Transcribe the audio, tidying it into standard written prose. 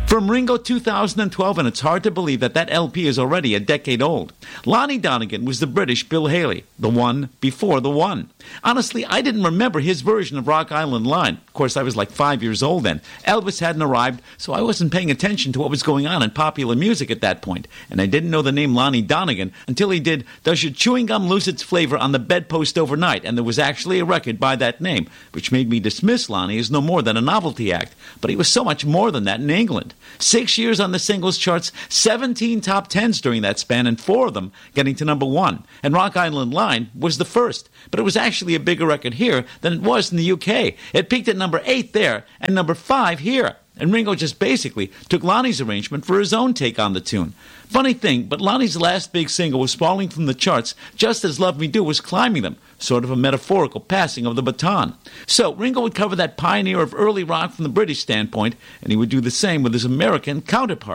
From Ringo 2012, and it's hard to believe that that LP is already a decade old. Lonnie Donegan was the British Bill Haley, the one before the one. Honestly, I didn't remember his version of Rock Island Line. Of course, I was like 5 years old then. Elvis hadn't arrived, so I wasn't paying attention to what was going on in popular music at that point. And I didn't know the name Lonnie Donegan until he did Does Your Chewing Gum Lose Its Flavor on the Bedpost Overnight, and there was actually a record by that name, which made me dismiss Lonnie as no more than a novelty act. But he was so much more than that in England. 6 years on the singles charts, 17 top tens during that span, and 4 of them getting to number 1. And Rock Island Line was the first, but it was actually a bigger record here than it was in the UK. It peaked at number 8 there and number 5 here. And Ringo just basically took Lonnie's arrangement for his own take on the tune. Funny thing, but Lonnie's last big single was falling from the charts just as Love Me Do was climbing them, sort of a metaphorical passing of the baton. So Ringo would cover that pioneer of early rock from the British standpoint, and he would do the same with his American counterpart.